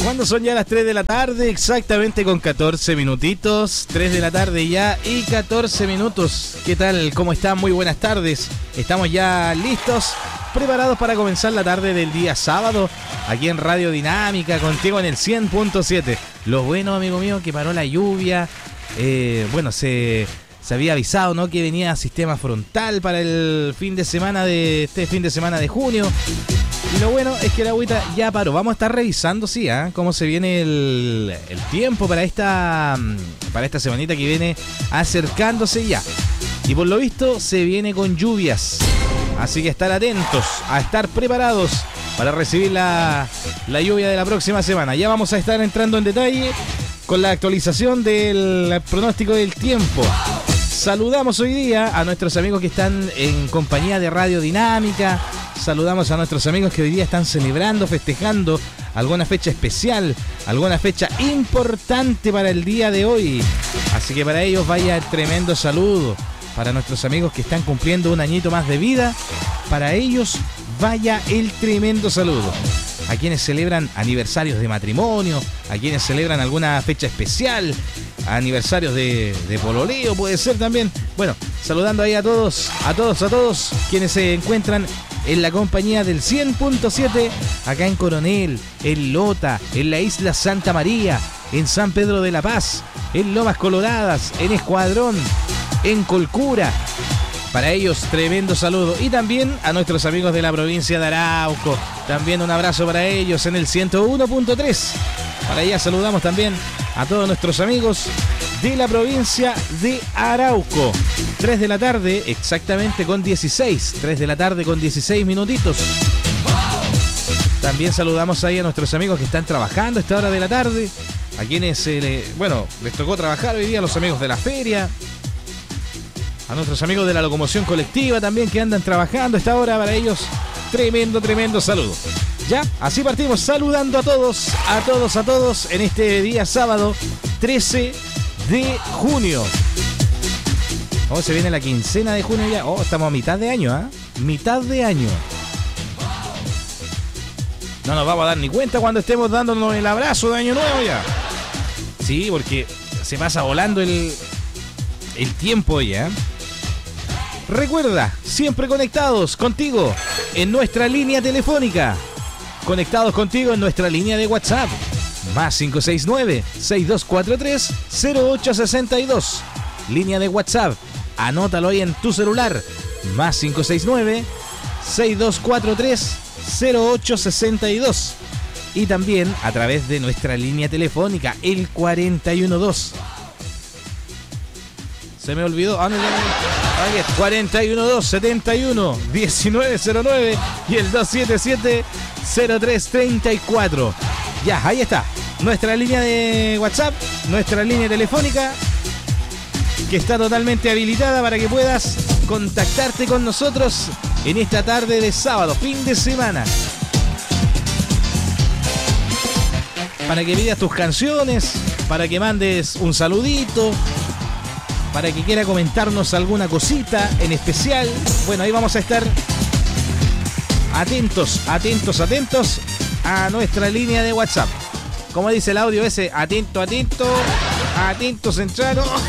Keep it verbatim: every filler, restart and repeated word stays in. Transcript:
Cuando son ya las tres de la tarde, exactamente con catorce minutitos, tres de la tarde ya y catorce minutos. ¿Qué tal? ¿Cómo están? Muy buenas tardes. Estamos ya listos, preparados para comenzar la tarde del día sábado, aquí en Radio Dinámica, contigo en el cien punto siete. Lo bueno, amigo mío, que paró la lluvia. Eh, bueno, se, se había avisado, ¿no?, que venía sistema frontal para el fin de semana de este fin de semana de junio. Y lo bueno es que la agüita ya paró. Vamos a estar revisando, sí, ¿eh? cómo se viene el, el tiempo para esta, para esta semanita que viene acercándose ya. Y por lo visto se viene con lluvias. Así que estar atentos, a estar preparados para recibir la, la lluvia de la próxima semana. Ya vamos a estar entrando en detalle con la actualización del pronóstico del tiempo. Saludamos hoy día a nuestros amigos que están en compañía de Radio Dinámica. Saludamos a nuestros amigos que hoy día están celebrando, festejando alguna fecha especial, alguna fecha importante para el día de hoy. Así que para ellos vaya el tremendo saludo. Para nuestros amigos que están cumpliendo un añito más de vida, para ellos vaya el tremendo saludo. A quienes celebran aniversarios de matrimonio, a quienes celebran alguna fecha especial, aniversarios de, de pololeo, puede ser también. Bueno, saludando ahí a todos, a todos, a todos quienes se encuentran en la compañía del cien punto siete, acá en Coronel, en Lota, en la isla Santa María, en San Pedro de la Paz, en Lomas Coloradas, en Escuadrón, en Colcura. Para ellos, tremendo saludo. Y también a nuestros amigos de la provincia de Arauco. También un abrazo para ellos en el ciento uno punto tres. Para allá saludamos también a todos nuestros amigos de la provincia de Arauco. tres de la tarde, exactamente con dieciséis. tres de la tarde con dieciséis minutitos. También saludamos ahí a nuestros amigos que están trabajando a esta hora de la tarde. A quienes, eh, le, bueno, les tocó trabajar hoy día, los amigos de la feria. A nuestros amigos de la locomoción colectiva también que andan trabajando a esta hora, para ellos tremendo, tremendo saludo. Ya, así partimos saludando a todos, a todos, a todos en este día sábado trece de junio. Oh, se viene la quincena de junio ya. Oh, estamos a mitad de año, ¿ah? ¿eh? Mitad de año. No nos vamos a dar ni cuenta cuando estemos dándonos el abrazo de año nuevo ya. Sí, porque se pasa volando el, el tiempo ya. Recuerda, siempre conectados contigo en nuestra línea telefónica. Conectados contigo en nuestra línea de WhatsApp. Más cinco seis nueve, seis dos cuatro tres, cero ocho seis dos. Línea de WhatsApp. Anótalo ahí en tu celular. Más cinco seis nueve, seis dos cuatro tres, cero ocho seis dos. Y también a través de nuestra línea telefónica, el cuarenta y uno dos. Se me olvidó. Ah, no, no, no. cuarenta y uno dos, setenta y uno, diecinueve cero nueve y el dos siete siete, cero tres treinta y cuatro. Ya, ahí está. Nuestra línea de WhatsApp, nuestra línea telefónica, que está totalmente habilitada para que puedas contactarte con nosotros en esta tarde de sábado, fin de semana. Para que pidas tus canciones, para que mandes un saludito, para que quiera comentarnos alguna cosita en especial. Bueno, ahí vamos a estar atentos, atentos, atentos a nuestra línea de WhatsApp. Como dice el audio ese, atento, atento, atento, centrado.